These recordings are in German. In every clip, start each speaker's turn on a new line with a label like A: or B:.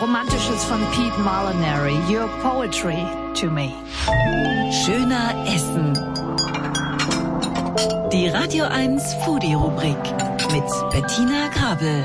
A: Romantisches von Pete Molinari. Your poetry to me.
B: Schöner Essen. Die Radio 1 Foodie-Rubrik mit Bettina Grabel.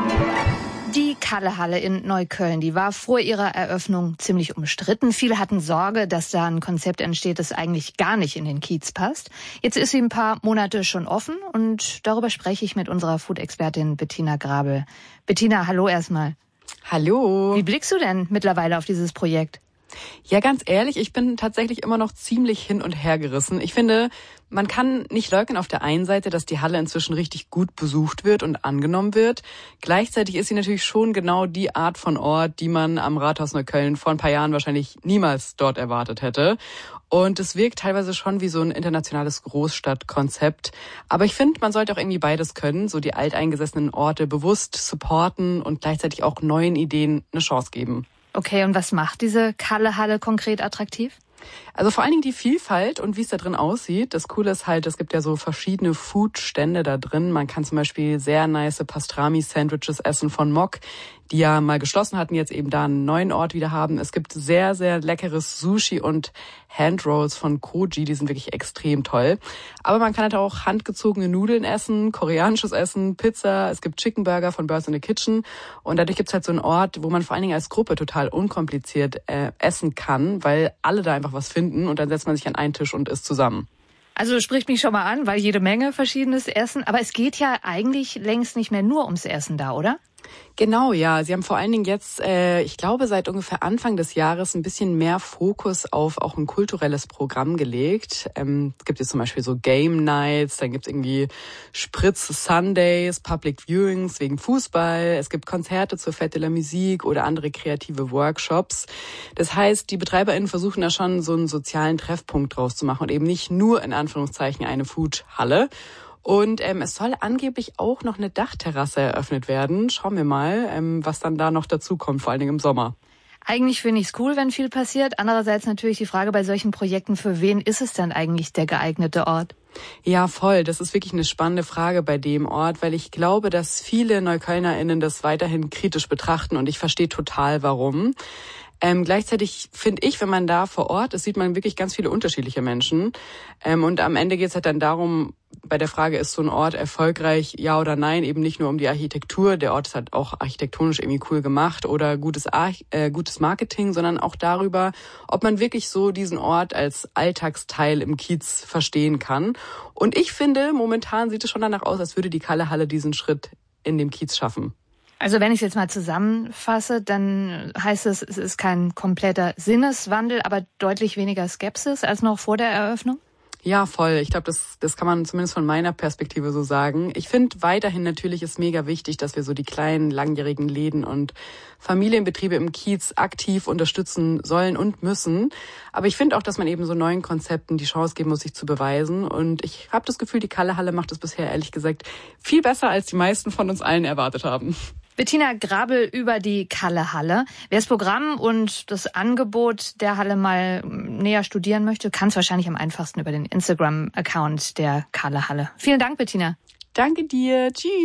A: Die Kalle-Halle in Neukölln, die war vor ihrer Eröffnung ziemlich umstritten. Viele hatten Sorge, dass da ein Konzept entsteht, das eigentlich gar nicht in den Kiez passt. Jetzt ist sie ein paar Monate schon offen und darüber spreche ich mit unserer Food-Expertin Bettina Grabel. Bettina, hallo erstmal.
C: Hallo.
A: Wie blickst du denn mittlerweile auf dieses Projekt?
C: Ja, ganz ehrlich, ich bin tatsächlich immer noch ziemlich hin und her gerissen. Ich finde, man kann nicht leugnen auf der einen Seite, dass die Halle inzwischen richtig gut besucht wird und angenommen wird. Gleichzeitig ist sie natürlich schon genau die Art von Ort, die man am Rathaus Neukölln vor ein paar Jahren wahrscheinlich niemals dort erwartet hätte. Und es wirkt teilweise schon wie so ein internationales Großstadtkonzept. Aber ich finde, man sollte auch irgendwie beides können, so die alteingesessenen Orte bewusst supporten und gleichzeitig auch neuen Ideen eine Chance geben.
A: Okay, und was macht diese Kalle-Halle konkret attraktiv?
C: Also vor allen Dingen die Vielfalt und wie es da drin aussieht. Das Coole ist halt, es gibt ja so verschiedene Food-Stände da drin. Man kann zum Beispiel sehr nice Pastrami-Sandwiches essen von Mok, die ja mal geschlossen hatten, jetzt eben da einen neuen Ort wieder haben. Es gibt sehr, sehr leckeres Sushi und Handrolls von Koji, die sind wirklich extrem toll. Aber man kann halt auch handgezogene Nudeln essen, koreanisches Essen, Pizza, es gibt Chicken Burger von Birds in the Kitchen. Und dadurch gibt's halt so einen Ort, wo man vor allen Dingen als Gruppe total unkompliziert essen kann, weil alle da einfach was finden und dann setzt man sich an einen Tisch und isst zusammen.
A: Also spricht mich schon mal an, weil jede Menge verschiedenes Essen. Aber es geht ja eigentlich längst nicht mehr nur ums Essen da, oder?
C: Genau, ja. Sie haben vor allen Dingen jetzt, ich glaube, seit ungefähr Anfang des Jahres ein bisschen mehr Fokus auf auch ein kulturelles Programm gelegt. Es gibt jetzt zum Beispiel so Game Nights, dann gibt's irgendwie Spritz-Sundays, Public Viewings wegen Fußball. Es gibt Konzerte zur Fête de la Musique oder andere kreative Workshops. Das heißt, die BetreiberInnen versuchen da schon so einen sozialen Treffpunkt draus zu machen und eben nicht nur in Anführungszeichen eine Foodhalle. Und es soll angeblich auch noch eine Dachterrasse eröffnet werden. Schauen wir mal, was dann da noch dazu kommt, vor allen Dingen im Sommer.
A: Eigentlich finde ich es cool, wenn viel passiert. Andererseits natürlich die Frage bei solchen Projekten, für wen ist es denn eigentlich der geeignete Ort?
C: Ja, voll. Das ist wirklich eine spannende Frage bei dem Ort, weil ich glaube, dass viele NeuköllnerInnen das weiterhin kritisch betrachten und ich verstehe total, warum. Gleichzeitig finde ich, wenn man da vor Ort ist, sieht man wirklich ganz viele unterschiedliche Menschen. Und am Ende geht es halt dann darum, bei der Frage, ist so ein Ort erfolgreich, ja oder nein, eben nicht nur um die Architektur, der Ort ist halt auch architektonisch irgendwie cool gemacht oder gutes Marketing, sondern auch darüber, ob man wirklich so diesen Ort als Alltagsteil im Kiez verstehen kann. Und ich finde, momentan sieht es schon danach aus, als würde die Kalle-Halle diesen Schritt in dem Kiez schaffen.
A: Also wenn ich es jetzt mal zusammenfasse, dann heißt es ist kein kompletter Sinneswandel, aber deutlich weniger Skepsis als noch vor der Eröffnung?
C: Ja, voll. Ich glaube, das kann man zumindest von meiner Perspektive so sagen. Ich finde weiterhin natürlich ist mega wichtig, dass wir so die kleinen, langjährigen Läden und Familienbetriebe im Kiez aktiv unterstützen sollen und müssen. Aber ich finde auch, dass man eben so neuen Konzepten die Chance geben muss, sich zu beweisen. Und ich habe das Gefühl, die Kalle-Halle macht es bisher ehrlich gesagt viel besser, als die meisten von uns allen erwartet haben.
A: Bettina Grabel über die Kalle-Halle. Wer das Programm und das Angebot der Halle mal näher studieren möchte, kann es wahrscheinlich am einfachsten über den Instagram-Account der Kalle-Halle. Vielen Dank, Bettina.
C: Danke dir. Tschüss.